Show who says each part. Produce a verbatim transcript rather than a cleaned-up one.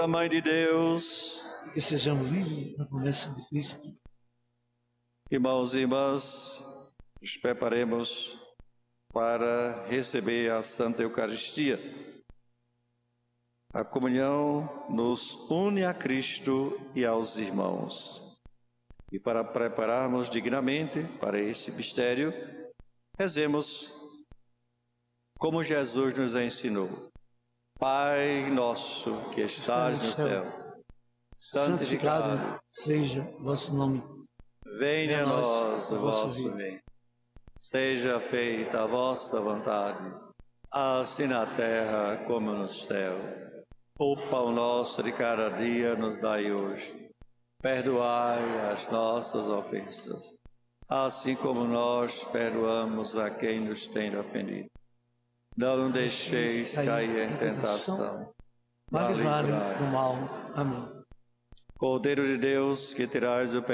Speaker 1: a Mãe de Deus,
Speaker 2: que sejamos livres da promessa de Cristo.
Speaker 1: Irmãos e irmãs, nos preparemos para receber a Santa Eucaristia. A comunhão nos une a Cristo e aos irmãos. E para prepararmos dignamente para este mistério, rezemos como Jesus nos ensinou. Pai nosso que estás no céu, santificado
Speaker 2: seja o vosso nome.
Speaker 1: Venha a nós o vosso reino. Seja feita a vossa vontade, assim na terra como no céu. O pão nosso de cada dia nos dai hoje. Perdoai as nossas ofensas, assim como nós perdoamos a quem nos tem ofendido. Não nos deixeis cair em tentação,
Speaker 2: mas livrai do mal. Amém.
Speaker 1: Cordeiro de Deus, que tirais o